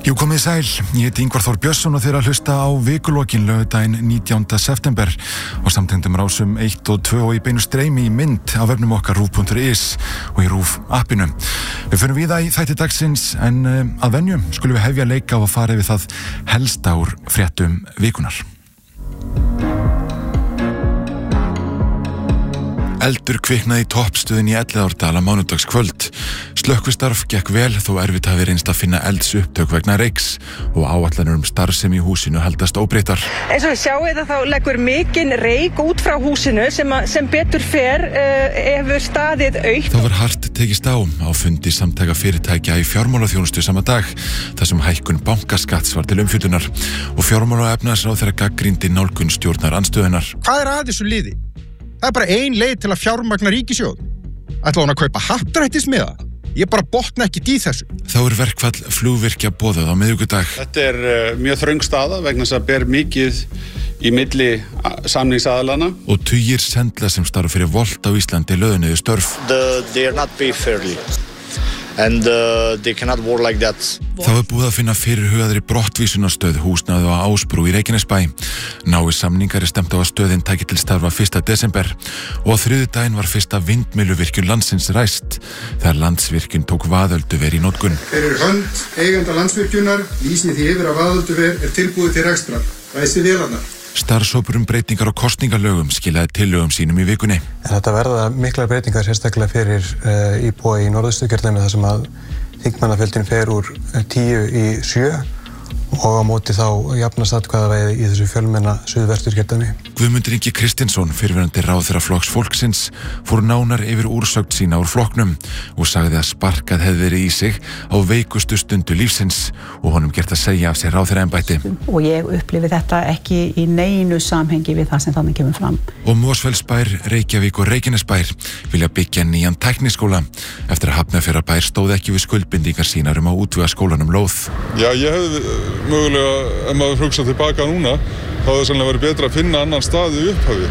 Jú, komið sæl, ég heiti Ingvar Þór Björnsson og þeir að hlusta á vikulokin laugardaginn 19. september og samtengdum rásum 1 og 2 og í beinu streymi í mynd á vefnum okkar RÚV.is og í RÚV appinu. Við förum víða í þætti dagsins en að venju skulum við hefja leika og fara yfir það helsta úr fréttum vikunar. Eldur kviknaði í toppstöðin í Elliðaárdal á mánudagskvöld. Slökkvistarf gekk vel þó erfitt hafi reynst að finna eldsupptök vegna reyks og áætlanir starfsemi í húsinu haldast óbreyttar. Eins og við sjáum þá leggur mikinn reyk út frá húsinu sem betur fer hefur staðið autt. Þá var hart tekist á fundi samtaka fyrirtækja í fjármálaþjónustu sama dag þar sem hækkun bankaskatts var til umfjöllunar og fjármála- og efnahagsráðherra gagnrýndi nálgun stjórnarandstöðunnar. Hvað er að þessu liði? Það er bara ein leið til að fjármagna ríkissjóð. Ætla hún að kaupa happdrættismiða? Ég bara botna ekkert í þessu. Þá er verkfall flugvirkja boðað á miðvikudag. Þetta er mjög þröng staða vegna þess að ber mikið í milli samningsaðalana. Og tugir sendla sem starfa fyrir Volt á Íslandi lögðu niður störf. They are not paid fairly. And they cannot work like that. Þá er búið að finna fyrirhugaðri brottvísunarstöð húsnæði á Ásbrú í Reykjanesbæ. Nái samningar er stefnt á að stöðin tæki til starfa 1. desember og á þriðjudaginn var fyrsta vindmylluvirkjun landsins ræst þegar Landsvirkjun tók Vaðölduver í notkun. Fyrir hönd eiganda Landsvirkjunar lýsi því yfir að Vaðölduver er tilbúið til rekstrar. Ræsi vélarnar. Starfshópur breytingar á kosningalögum skilaði tillögum sínum í vikunni. Þetta verða miklar breytingar sérstaklega fyrir íbúa í Norðausturkjördæmi þar sem að þingmannafjöldin fer úr 10 í 7 og á móti þá jafnast atkvæðavægi í þessu fjölmenna Suðvesturkjördæmi. Guðmundur Ingi Kristinsson, fyrrverandi ráðherra Flokks fólksins, fór nánar yfir úrsögn sína úr flokknum og sagði að sparkað hefði verið í sig á veikustu stundu lífsins og honum gert að segja af sér ráðherraembætti. Og ég upplifi þetta ekki í neinu samhengi við það sem þannig kemur fram. Og Mosfellsbær, Reykjavík og Reykjanesbær vilja byggja nýjan tækniskóla eftir að Hafnarfjarðarbær stóð ekki við skuldbindingar sínar að útvega skólanum lóð. Já, ég hefði mögulega, ef maður hugsa tilbaka núna, þá hefði sannlega verið betra að finna annan stað í upphafi.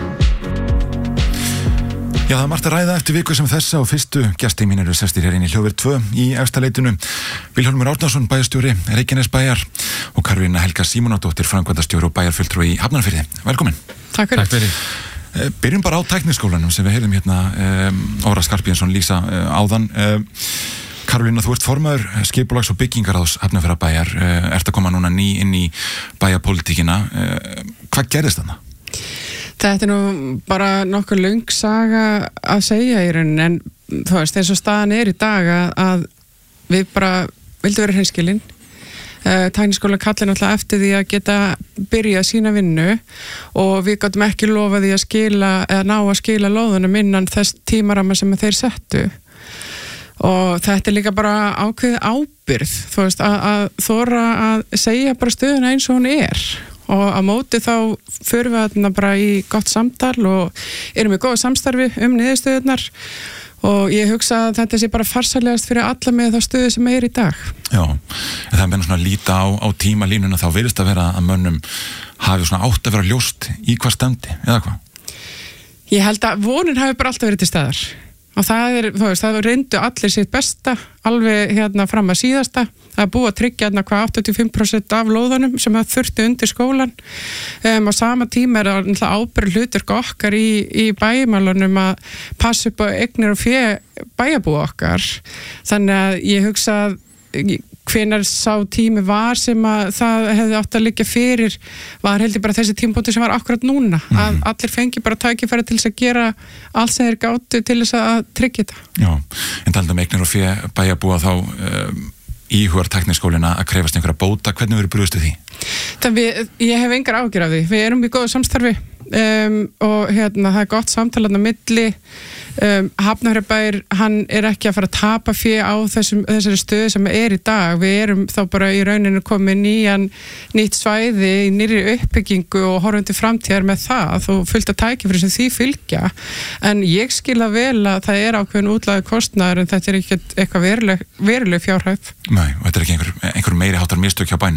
Já, það er margt að ræða eftir viku sem þessa og fyrstu gestir mín eru sestir hér inn í Hljóðver 2 í Efstaleitinu. Vilhjálmur Árnason, bæjarstjóri Reykjanesbæjar og Karolína Helga Símonardóttir, framkvæmdastjóri og bæjarfulltrúi í Hafnarfirði. Velkomin. Takk fyrir. Byrjum bara á tækniskólanum sem við heyrðum hérna Óra Skarphéðinsson lýsa áðan. Karolína, þú ert formaður skipulags- og byggingaráðs Hafnarfjarðarbæjar, ert að koma núna ný inn í bæjarpólitíkina. Hvað gerðist þarna? Þetta er nú bara nokkuð löng saga að segja í rauninni, en þú veist, eins og staðan er í dag að við bara vildum vera hreinskilin. Tækniskóla kallar náttúrulega eftir því að geta byrjað sína vinnu og við gátum ekki lofa því að ná að skila lóðunum innan þess tímaramma sem þeir settu. Og þetta er líka bara ákveðið ábyrgð, þú veist, að þora að segja bara stöðuna eins og hún er og að móti þá förum við þarna bara í gott samtal og erum í góðu samstarfi niðurstöðurnar og ég hugsa að þetta sé bara farsælegast fyrir alla með þá stöðu sem er í dag. Já, en það meina svona að líta á tímalínuna, þá virðist að vera að mönnum hafi svona átt að vera ljóst í hvað stefndi, eða hvað? Ég held að vonin hafi bara alltaf verið til staðar. Og það er, þú veist, það reyndu allir sitt besta, alveg hérna fram að síðasta. Það er búið að tryggja hérna hvað 85% af lóðunum sem það þurfti undir skólan. Á sama tíma er það ábyrgð hlutverk okkar í bæjarmálunum að passa upp á eignir og fé bæjarbúa okkar. Þannig að ég hugsa að hvenær sá tími var sem að það hefði átt að liggja fyrir var heldur bara þessi tímpóti sem var akkurat núna að allir fengi bara tækifæri til þess að gera allt sem þeir gátu til þess að tryggja þetta. Já, en talandi um eignir og fé bæjarbúa þá íhugar tækniskólina að krefast einhverja bóta, hvernig verður brugðist við því? Ég hef engar áhyggjur af því, við erum í góðu samstarfi og hérna það er gott samtal á milli. Hafnarfjarðarbær, hann er ekki að fara að tapa fé á þessari stöðu sem er í dag. Við erum þá bara í rauninu komið nýtt svæði í nýrri uppbyggingu og horfum til framtíðar með það og fullt að tækifæri sem því fylgja. En ég skilja vel að það er ákveðin útlagður kostnaður en þetta er ekki eitthvað veruleg fjárhæð. Nei, og þetta er ekki einhver meiri háttar mistök hjá bænum.